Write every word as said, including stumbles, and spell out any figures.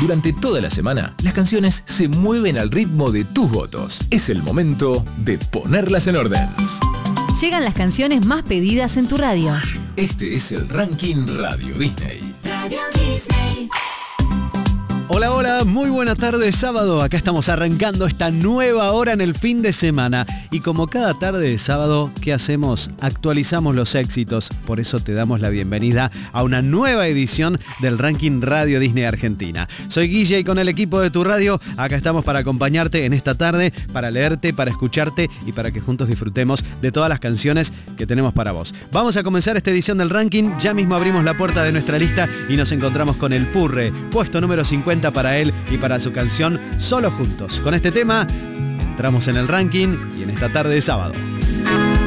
Durante toda la semana, las canciones se mueven al ritmo de tus votos. Es el momento de ponerlas en orden. Llegan las canciones más pedidas en tu radio. Este es el Ranking Radio Disney. Radio Disney. Hola, hola, muy buena tarde, sábado. Acá estamos arrancando esta nueva hora en el fin de semana. Y como cada tarde de sábado, ¿qué hacemos? Actualizamos los éxitos. Por eso te damos la bienvenida a una nueva edición del Ranking Radio Disney Argentina. Soy Guille y con el equipo de tu radio, acá estamos para acompañarte en esta tarde, para leerte, para escucharte y para que juntos disfrutemos de todas las canciones que tenemos para vos. Vamos a comenzar esta edición del Ranking. Ya mismo abrimos la puerta de nuestra lista y nos encontramos con el Purre, puesto número cincuenta para él y para su canción Solo Juntos. Con este tema entramos en el ranking y en esta tarde de sábado.